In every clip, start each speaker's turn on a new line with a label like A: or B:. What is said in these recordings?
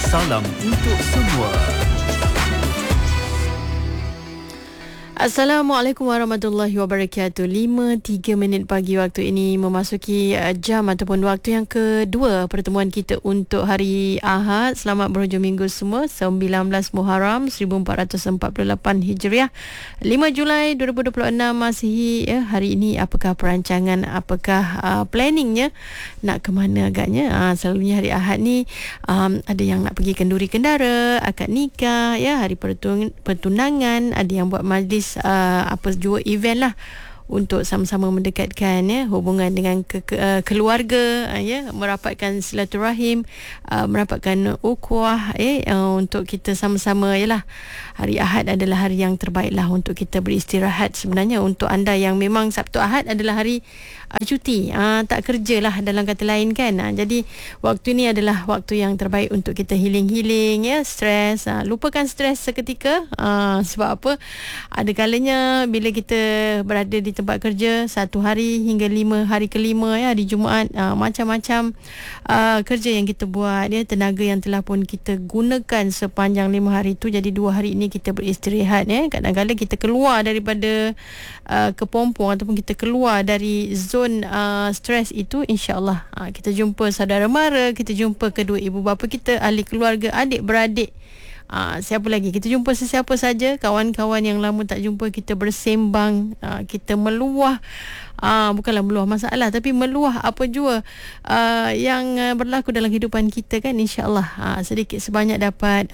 A: Salam untuk semua.
B: Assalamualaikum warahmatullahi wabarakatuh. 5.03 pagi waktu ini memasuki jam ataupun waktu yang kedua pertemuan kita untuk hari Ahad. Selamat berhujung minggu semua. 19 Muharram 1448 Hijriah, 5 Julai 2026 Masihi. Hari ini apakah perancangan, apakah planningnya nak ke mana agaknya? Selalunya hari Ahad ni ada yang nak pergi kenduri kendara, akad nikah, hari pertunangan, ada yang buat majlis jua event lah untuk sama-sama mendekatkan hubungan dengan keluarga, merapatkan silaturahim, merapatkan ukhuwah, untuk kita sama-sama. Hari Ahad adalah hari yang terbaik lah untuk kita beristirahat sebenarnya. Untuk anda yang memang Sabtu Ahad adalah hari cuti, tak kerja lah dalam kata lain kan. Jadi waktu ni adalah waktu yang terbaik untuk kita healing, stres, lupakan stres seketika. Sebab apa, ada kalanya bila kita berada di tempat kerja 1 hari hingga 5 hari kelima, di Jumaat, macam-macam kerja yang kita buat, tenaga yang telah pun kita gunakan sepanjang 5 hari tu, jadi 2 hari ini kita beristirahat. Kadang-kadang kita keluar daripada kepompong ataupun kita keluar dari zon stres itu, insya-Allah kita jumpa saudara mara, kita jumpa kedua ibu bapa kita, ahli keluarga, adik-beradik, siapa lagi, kita jumpa sesiapa saja, kawan-kawan yang lama tak jumpa, kita bersembang, kita meluah, bukanlah meluah masalah, tapi meluah apa jua yang berlaku dalam kehidupan kita kan. InsyaAllah sedikit sebanyak dapat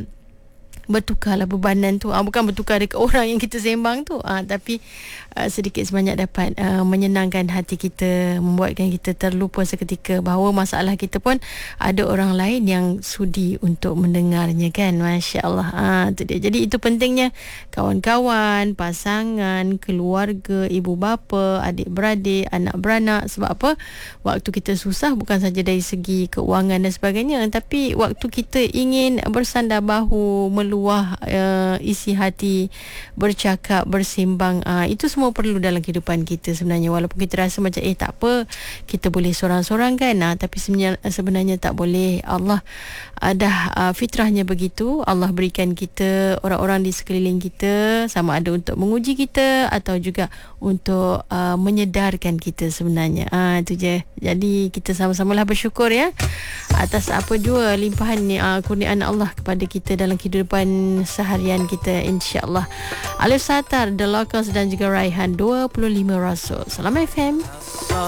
B: bertukarlah bebanan tu, bukan bertukar dekat orang yang kita sembang tu, tapi sedikit sebanyak dapat menyenangkan hati kita, membuatkan kita terlupa seketika bahawa masalah kita pun ada orang lain yang sudi untuk mendengarnya kan. Masya-Allah. Itu dia. Jadi itu pentingnya kawan-kawan, pasangan, keluarga, ibu bapa, adik-beradik, anak beranak. Sebab apa? Waktu kita susah bukan saja dari segi keuangan dan sebagainya, tapi waktu kita ingin bersandar bahu, meluah isi hati, bercakap, bersembang, itu semua perlu dalam kehidupan kita sebenarnya. Walaupun kita rasa macam tak apa, kita boleh sorang-sorang kan, tapi sebenarnya tak boleh. Allah dah fitrahnya begitu. Allah berikan kita orang-orang di sekeliling kita, sama ada untuk menguji kita atau juga untuk menyedarkan kita sebenarnya. Itu je. Jadi kita sama-samalah bersyukur atas apa jua limpahan kurniaan Allah kepada kita dalam kehidupan seharian kita, insya-Allah. Alif Satar, The Locals dan juga Raihan 25 Rasul. Salam FM.